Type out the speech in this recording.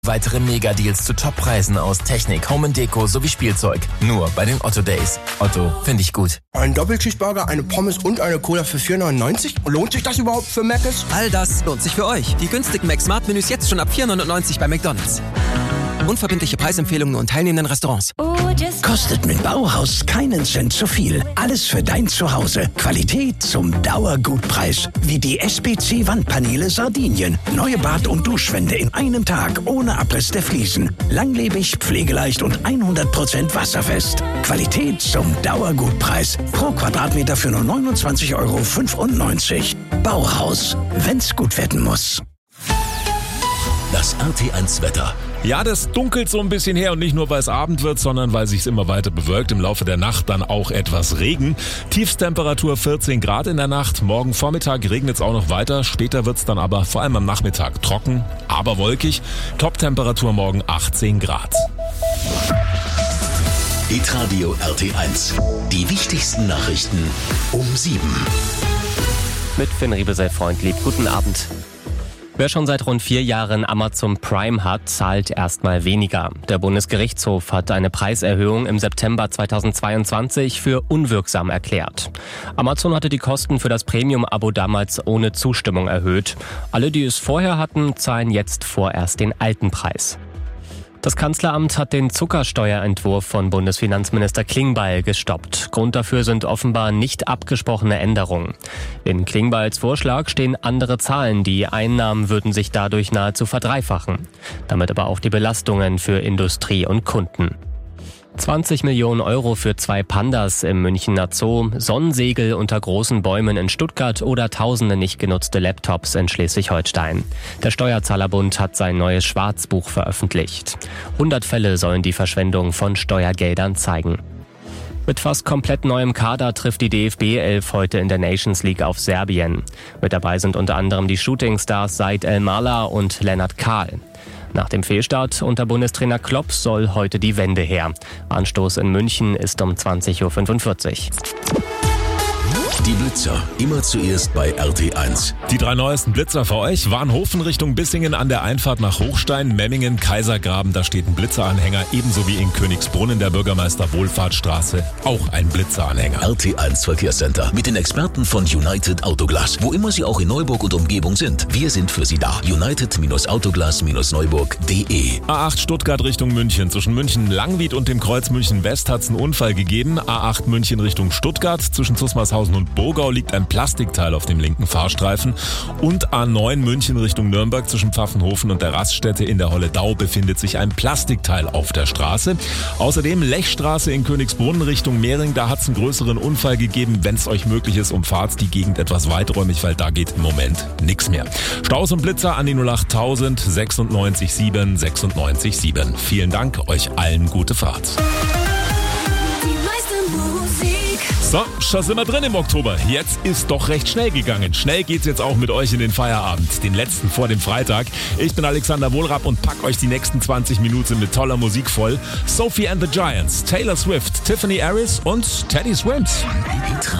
Weitere Mega-Deals zu Top-Preisen aus Technik, Home & Deko sowie Spielzeug. Nur bei den Otto Days. Otto, finde ich gut. Ein Doppelcheeseburger, eine Pommes und eine Cola für 4,99? Lohnt sich das überhaupt für Mc's? All das lohnt sich für euch. Die günstigen Mac-Smart-Menüs jetzt schon ab 4,99 bei McDonald's. Unverbindliche Preisempfehlungen nur in teilnehmenden Restaurants. Kostet mit Bauhaus keinen Cent zu viel. Alles für dein Zuhause. Qualität zum Dauergutpreis. Wie die SPC-Wandpaneele Sardinien. Neue Bad- und Duschwände in einem Tag ohne Abriss der Fliesen. Langlebig, pflegeleicht und 100% wasserfest. Qualität zum Dauergutpreis. Pro Quadratmeter für nur 29,95 €. Bauhaus. Wenn's gut werden muss. Das RT1-Wetter. Ja, das dunkelt so ein bisschen her und nicht nur, weil es Abend wird, sondern weil sich's immer weiter bewölkt. Im Laufe der Nacht dann auch etwas Regen. Tiefsttemperatur 14 Grad in der Nacht. Morgen Vormittag regnet es auch noch weiter. Später wird's dann aber vor allem am Nachmittag trocken, aber wolkig. Toptemperatur morgen 18 Grad. Hitradio RT1. Die wichtigsten Nachrichten um 7. Mit Finn Riebesell-Freundlieb. Guten Abend. Wer schon seit rund 4 Jahren Amazon Prime hat, zahlt erstmal weniger. Der Bundesgerichtshof hat eine Preiserhöhung im September 2022 für unwirksam erklärt. Amazon hatte die Kosten für das Premium-Abo damals ohne Zustimmung erhöht. Alle, die es vorher hatten, zahlen jetzt vorerst den alten Preis. Das Kanzleramt hat den Zuckersteuerentwurf von Bundesfinanzminister Klingbeil gestoppt. Grund dafür sind offenbar nicht abgesprochene Änderungen. In Klingbeils Vorschlag stehen andere Zahlen. Die Einnahmen würden sich dadurch nahezu verdreifachen. Damit aber auch die Belastungen für Industrie und Kunden. 20 Millionen € für 2 Pandas im Münchner Zoo, Sonnensegel unter großen Bäumen in Stuttgart oder tausende nicht genutzte Laptops in Schleswig-Holstein. Der Steuerzahlerbund hat sein neues Schwarzbuch veröffentlicht. 100 Fälle sollen die Verschwendung von Steuergeldern zeigen. Mit fast komplett neuem Kader trifft die DFB-11 heute in der Nations League auf Serbien. Mit dabei sind unter anderem die Shootingstars Said El-Mala und Lennart Kahl. Nach dem Fehlstart unter Bundestrainer Klopp soll heute die Wende her. Anstoß in München ist um 20:45 Uhr. Die Blitzer, immer zuerst bei RT1. Die 3 neuesten Blitzer für euch. Warnhofen Richtung Bissingen an der Einfahrt nach Hochstein, Memmingen, Kaisergraben, da steht ein Blitzeranhänger, ebenso wie in Königsbrunn in der Bürgermeister-Wohlfahrtsstraße auch ein Blitzeranhänger. RT1 Verkehrscenter mit den Experten von United Autoglas, wo immer Sie auch in Neuburg und Umgebung sind. Wir sind für Sie da. United-Autoglas-Neuburg.de. A8 Stuttgart Richtung München. Zwischen München-Langwied und dem Kreuz München-West hat es einen Unfall gegeben. A8 München Richtung Stuttgart. Zwischen Zusmarshausen und Burgau liegt ein Plastikteil auf dem linken Fahrstreifen. Und A9 München Richtung Nürnberg zwischen Pfaffenhofen und der Raststätte in der Holledau befindet sich ein Plastikteil auf der Straße. Außerdem Lechstraße in Königsbrunn Richtung Mehring. Da hat es einen größeren Unfall gegeben. Wenn es euch möglich ist, umfahrt die Gegend etwas weiträumig, weil da geht im Moment nichts mehr. Staus und Blitzer an die 08000 96 7 96 7. Vielen Dank, euch allen gute Fahrt. So, schon sind wir drin im Oktober. Jetzt ist doch recht schnell gegangen. Schnell geht's jetzt auch mit euch in den Feierabend, den letzten vor dem Freitag. Ich bin Alexander Wohlrapp und pack euch die nächsten 20 Minuten mit toller Musik voll. Sophie and the Giants, Taylor Swift, Tiffany Harris und Teddy Swims.